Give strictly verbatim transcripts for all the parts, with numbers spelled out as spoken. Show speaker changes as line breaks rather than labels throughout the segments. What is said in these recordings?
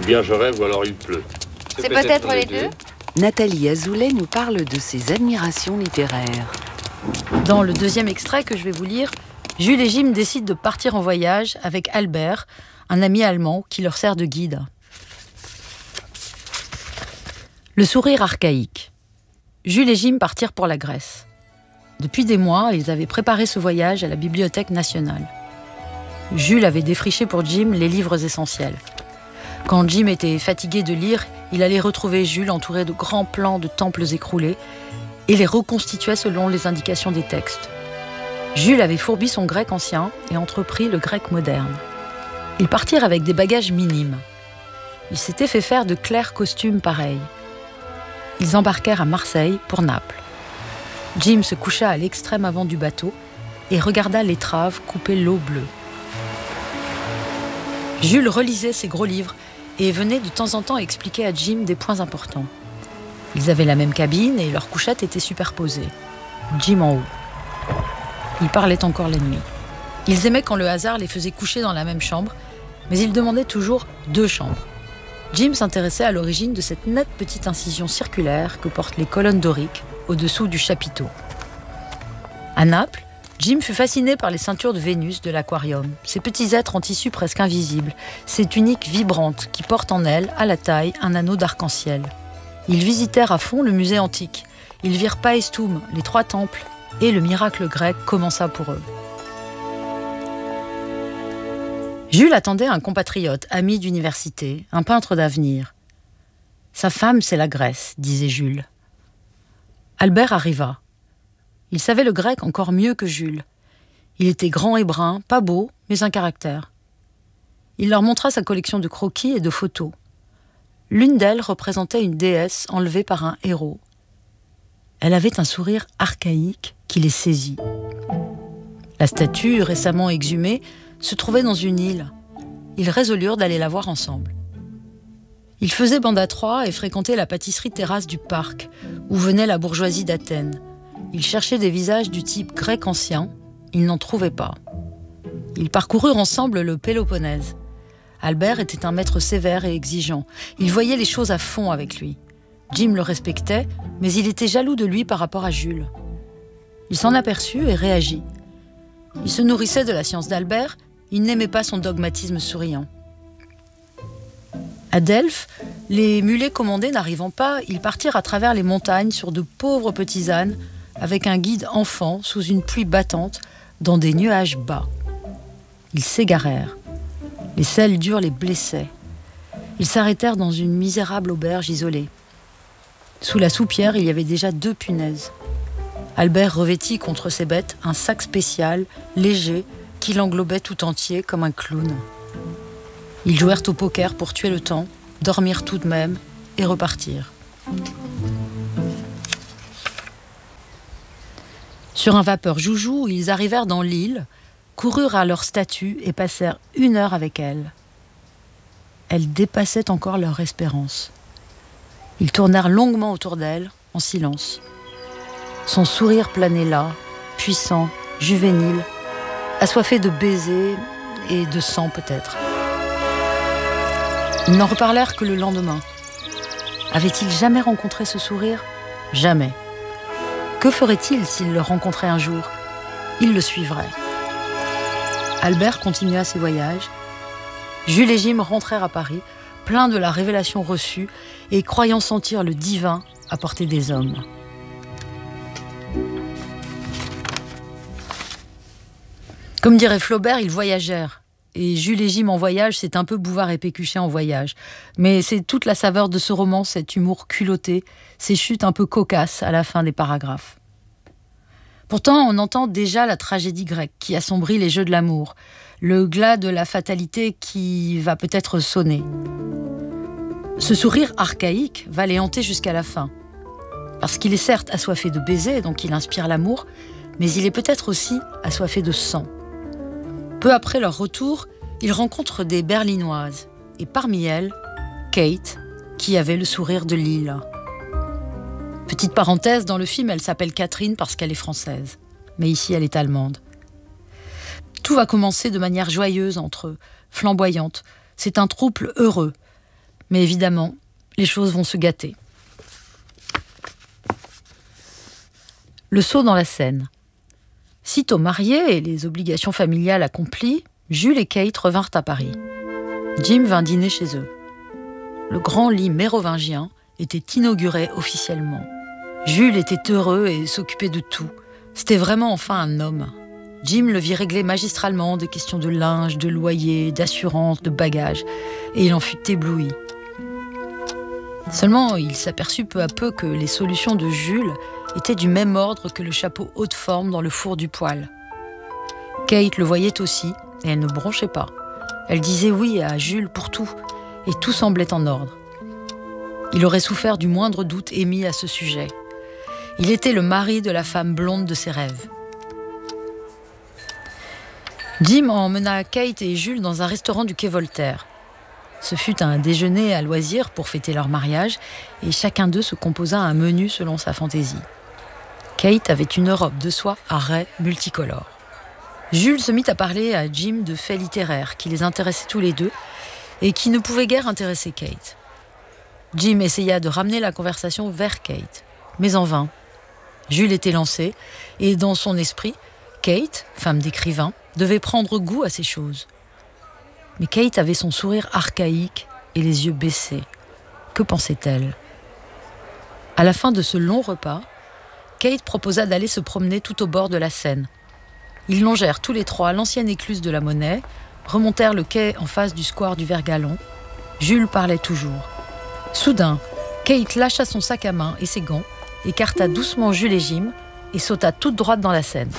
bien je rêve ou alors il pleut.
C'est peut-être les deux.
Nathalie Azoulay nous parle de ses admirations littéraires.
Dans le deuxième extrait que je vais vous lire, Jules et Jim décident de partir en voyage avec Albert, un ami allemand qui leur sert de guide. Le sourire archaïque. Jules et Jim partirent pour la Grèce. Depuis des mois, ils avaient préparé ce voyage à la Bibliothèque nationale. Jules avait défriché pour Jim les livres essentiels. Quand Jim était fatigué de lire, il allait retrouver Jules entouré de grands plans de temples écroulés et les reconstituait selon les indications des textes. Jules avait fourbi son grec ancien et entrepris le grec moderne. Ils partirent avec des bagages minimes. Ils s'étaient fait faire de clairs costumes pareils. Ils embarquèrent à Marseille pour Naples. Jim se coucha à l'extrême avant du bateau et regarda l'étrave couper l'eau bleue. Jules relisait ses gros livres et venait de temps en temps expliquer à Jim des points importants. Ils avaient la même cabine et leurs couchettes étaient superposées. Jim en haut. Ils parlaient encore la nuit. Ils aimaient quand le hasard les faisait coucher dans la même chambre, mais ils demandaient toujours deux chambres. Jim s'intéressait à l'origine de cette nette petite incision circulaire que portent les colonnes doriques au-dessous du chapiteau. À Naples, Jim fut fasciné par les ceintures de Vénus de l'aquarium, ces petits êtres en tissu presque invisibles, ces tuniques vibrantes qui portent en elles, à la taille, un anneau d'arc-en-ciel. Ils visitèrent à fond le musée antique. Ils virent Paestum, les trois temples, et le miracle grec commença pour eux. Jules attendait un compatriote, ami d'université, un peintre d'avenir. Sa femme, c'est la Grèce, disait Jules. Albert arriva. Il savait le grec encore mieux que Jules. Il était grand et brun, pas beau, mais un caractère. Il leur montra sa collection de croquis et de photos. L'une d'elles représentait une déesse enlevée par un héros. Elle avait un sourire archaïque qui les saisit. La statue, récemment exhumée, se trouvait dans une île. Ils résolurent d'aller la voir ensemble. Ils faisaient bande à trois et fréquentaient la pâtisserie terrasse du parc, où venait la bourgeoisie d'Athènes. Ils cherchaient des visages du type grec ancien. Ils n'en trouvaient pas. Ils parcoururent ensemble le Péloponnèse. Albert était un maître sévère et exigeant. Il voyait les choses à fond avec lui. Jim le respectait, mais il était jaloux de lui par rapport à Jules. Il s'en aperçut et réagit. Il se nourrissait de la science d'Albert, il n'aimait pas son dogmatisme souriant. À Delphes, les mulets commandés n'arrivant pas, ils partirent à travers les montagnes sur de pauvres petits ânes, avec un guide enfant sous une pluie battante, dans des nuages bas. Ils s'égarèrent. Les sels durs les blessaient. Ils s'arrêtèrent dans une misérable auberge isolée. Sous la soupière, il y avait déjà deux punaises. Albert revêtit contre ses bêtes un sac spécial, léger, qui l'englobait tout entier comme un clown. Ils jouèrent au poker pour tuer le temps, dormirent tout de même et repartirent. Sur un vapeur joujou, ils arrivèrent dans l'île, coururent à leur statue et passèrent une heure avec elle. Elle dépassait encore leur espérance. Ils tournèrent longuement autour d'elle, en silence. Son sourire planait là, puissant, juvénile, assoiffé de baisers et de sang peut-être. Ils n'en reparlèrent que le lendemain. Avait-il jamais rencontré ce sourire ? Jamais. Que ferait-il s'il le rencontrait un jour ? Il le suivrait. Albert continua ses voyages. Jules et Jim rentrèrent à Paris, pleins de la révélation reçue et croyant sentir le divin à portée des hommes. Comme dirait Flaubert, ils voyagèrent. Et Jules et Jim en voyage, c'est un peu Bouvard et Pécuchet en voyage. Mais c'est toute la saveur de ce roman, cet humour culotté, ces chutes un peu cocasses à la fin des paragraphes. Pourtant, on entend déjà la tragédie grecque qui assombrit les jeux de l'amour, le glas de la fatalité qui va peut-être sonner. Ce sourire archaïque va les hanter jusqu'à la fin. Parce qu'il est certes assoiffé de baisers, donc il inspire l'amour, mais il est peut-être aussi assoiffé de sang. Peu après leur retour, ils rencontrent des Berlinoises, et parmi elles, Kate, qui avait le sourire de Lila. Petite parenthèse, dans le film, elle s'appelle Catherine parce qu'elle est française, mais ici elle est allemande. Tout va commencer de manière joyeuse entre eux, flamboyante. C'est un trouble heureux. Mais évidemment, les choses vont se gâter. Le saut dans la Seine. Sitôt mariés et les obligations familiales accomplies, Jules et Kate revinrent à Paris. Jim vint dîner chez eux. Le grand lit mérovingien était inauguré officiellement. Jules était heureux et s'occupait de tout. C'était vraiment enfin un homme. Jim le vit régler magistralement des questions de linge, de loyer, d'assurance, de bagages, et il en fut ébloui. Seulement, il s'aperçut peu à peu que les solutions de Jules étaient du même ordre que le chapeau haute forme dans le four du poêle. Kate le voyait aussi, et elle ne bronchait pas. Elle disait oui à Jules pour tout, et tout semblait en ordre. Il aurait souffert du moindre doute émis à ce sujet. Il était le mari de la femme blonde de ses rêves. Jim emmena Kate et Jules dans un restaurant du quai Voltaire. Ce fut un déjeuner à loisir pour fêter leur mariage, et chacun d'eux se composa un menu selon sa fantaisie. Kate avait une robe de soie à raies multicolores. Jules se mit à parler à Jim de faits littéraires qui les intéressaient tous les deux et qui ne pouvaient guère intéresser Kate. Jim essaya de ramener la conversation vers Kate, mais en vain. Jules était lancé, et dans son esprit, Kate, femme d'écrivain, devait prendre goût à ces choses. Mais Kate avait son sourire archaïque et les yeux baissés. Que pensait-elle ? À la fin de ce long repas, Kate proposa d'aller se promener tout au bord de la Seine. Ils longèrent tous les trois l'ancienne écluse de la Monnaie, remontèrent le quai en face du square du Vert-Galon. Jules parlait toujours. Soudain, Kate lâcha son sac à main et ses gants, écarta doucement Jules et Jim et sauta toute droite dans la Seine.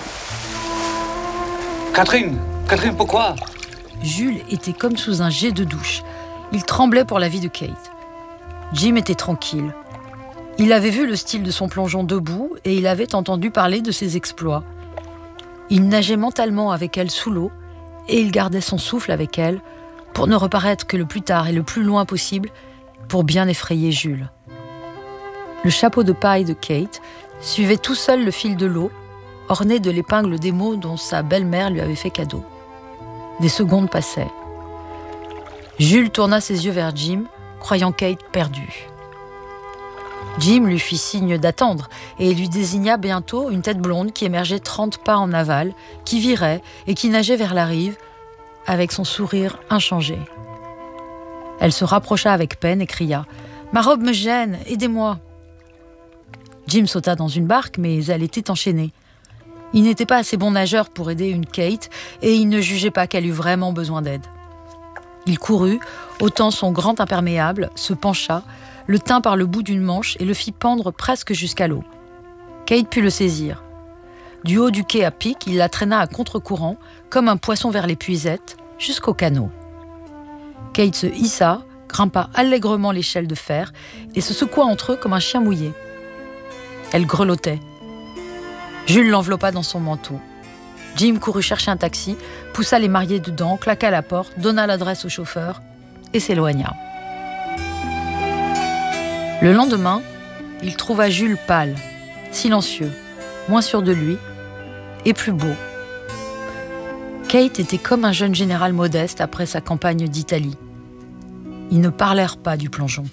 Catherine, Catherine, pourquoi ?
Jules était comme sous un jet de douche. Il tremblait pour la vie de Kate. Jim était tranquille. Il avait vu le style de son plongeon debout et il avait entendu parler de ses exploits. Il nageait mentalement avec elle sous l'eau et il gardait son souffle avec elle pour ne reparaître que le plus tard et le plus loin possible pour bien effrayer Jules. Le chapeau de paille de Kate suivait tout seul le fil de l'eau, orné de l'épingle des mots dont sa belle-mère lui avait fait cadeau. Des secondes passaient. Jules tourna ses yeux vers Jim, croyant Kate perdue. Jim lui fit signe d'attendre et lui désigna bientôt une tête blonde qui émergeait trente pas en aval, qui virait et qui nageait vers la rive, avec son sourire inchangé. Elle se rapprocha avec peine et cria « Ma robe me gêne, aidez-moi !» Jim sauta dans une barque, mais elle était enchaînée. Il n'était pas assez bon nageur pour aider une Kate et il ne jugeait pas qu'elle eût vraiment besoin d'aide. Il courut, ôtant son grand imperméable, se pencha, le tint par le bout d'une manche et le fit pendre presque jusqu'à l'eau. Kate put le saisir. Du haut du quai à pic, il la traîna à contre-courant, comme un poisson vers l'épuisette, jusqu'au canot. Kate se hissa, grimpa allègrement l'échelle de fer et se secoua entre eux comme un chien mouillé. Elle grelottait. Jules l'enveloppa dans son manteau. Jim courut chercher un taxi, poussa les mariés dedans, claqua la porte, donna l'adresse au chauffeur et s'éloigna. Le lendemain, il trouva Jules pâle, silencieux, moins sûr de lui et plus beau. Kate était comme un jeune général modeste après sa campagne d'Italie. Ils ne parlèrent pas du plongeon.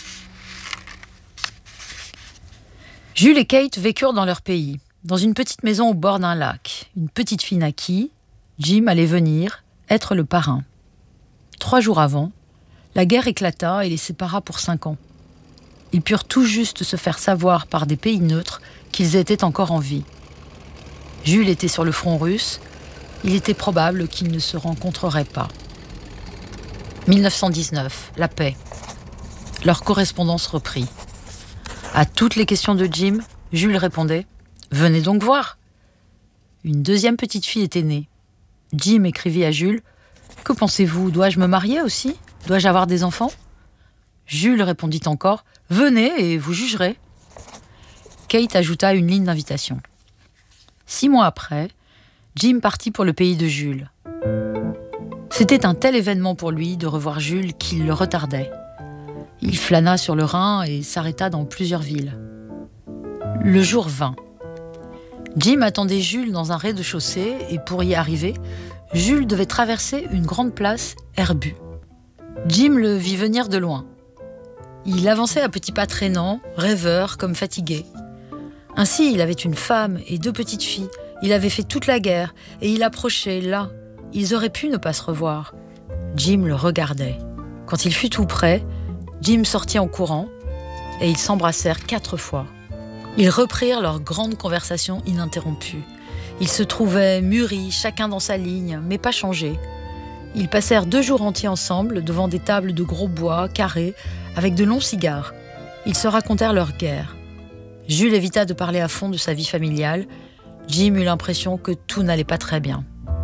Jules et Kate vécurent dans leur pays, dans une petite maison au bord d'un lac. Une petite fille naquit, Jim allait venir, être le parrain. Trois jours avant, la guerre éclata et les sépara pour cinq ans. Ils purent tout juste se faire savoir par des pays neutres qu'ils étaient encore en vie. Jules était sur le front russe, il était probable qu'ils ne se rencontreraient pas. dix-neuf cent dix-neuf, la paix. Leur correspondance reprit. À toutes les questions de Jim, Jules répondait « Venez donc voir !» Une deuxième petite fille était née. Jim écrivit à Jules « Que pensez-vous ? Dois-je me marier aussi ? Dois-je avoir des enfants ?» Jules répondit encore « Venez et vous jugerez !» Kate ajouta une ligne d'invitation. Six mois après, Jim partit pour le pays de Jules. C'était un tel événement pour lui de revoir Jules qu'il le retardait. Il flâna sur le Rhin et s'arrêta dans plusieurs villes. Le jour vint. Jim attendait Jules dans un rez-de-chaussée et pour y arriver, Jules devait traverser une grande place herbue. Jim le vit venir de loin. Il avançait à petits pas traînants, rêveur comme fatigué. Ainsi, il avait une femme et deux petites filles. Il avait fait toute la guerre et il approchait là. Ils auraient pu ne pas se revoir. Jim le regardait. Quand il fut tout près, Jim sortit en courant et ils s'embrassèrent quatre fois. Ils reprirent leur grande conversation ininterrompue. Ils se trouvaient mûris, chacun dans sa ligne, mais pas changés. Ils passèrent deux jours entiers ensemble, devant des tables de gros bois, carrés, avec de longs cigares. Ils se racontèrent leur guerre. Jules évita de parler à fond de sa vie familiale. Jim eut l'impression que tout n'allait pas très bien.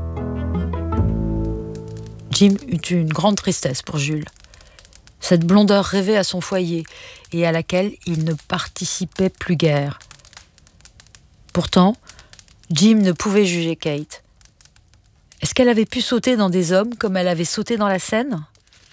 Jim eut une grande tristesse pour Jules. Cette blondeur rêvait à son foyer et à laquelle il ne participait plus guère. Pourtant, Jim ne pouvait juger Kate. Est-ce qu'elle avait pu sauter dans des hommes comme elle avait sauté dans la Seine ?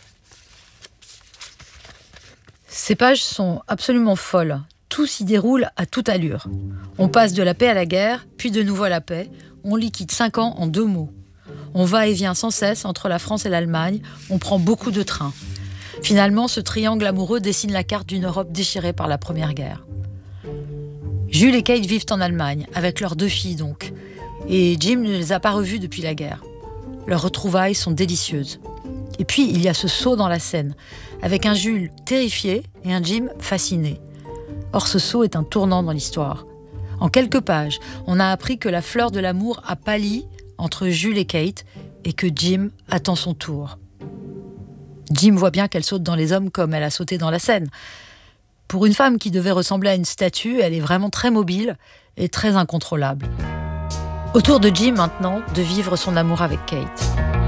Ces pages sont absolument folles. Tout s'y déroule à toute allure. On passe de la paix à la guerre, puis de nouveau à la paix. On liquide cinq ans en deux mots. On va et vient sans cesse entre la France et l'Allemagne. On prend beaucoup de trains. Finalement, ce triangle amoureux dessine la carte d'une Europe déchirée par la Première Guerre. Jules et Kate vivent en Allemagne, avec leurs deux filles donc. Et Jim ne les a pas revues depuis la guerre. Leurs retrouvailles sont délicieuses. Et puis, il y a ce saut dans la Seine, avec un Jules terrifié et un Jim fasciné. Or, ce saut est un tournant dans l'histoire. En quelques pages, on a appris que la fleur de l'amour a pâli entre Jules et Kate et que Jim attend son tour. Jim voit bien qu'elle saute dans les hommes comme elle a sauté dans la Seine. Pour une femme qui devait ressembler à une statue, elle est vraiment très mobile et très incontrôlable. Autour de Jim maintenant, de vivre son amour avec Kate.